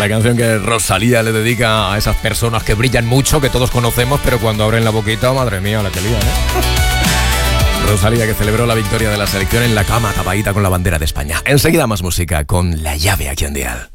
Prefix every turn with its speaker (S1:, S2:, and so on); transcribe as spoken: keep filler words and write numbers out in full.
S1: La canción que Rosalía le dedica a esas personas que brillan mucho, que todos conocemos, pero cuando abren la boquita, madre mía, la que lían, ¿eh? Rosalía, que celebró la victoria de la selección en la cama, tapadita con la bandera de España. Enseguida más música con La Llave aquí en Dial.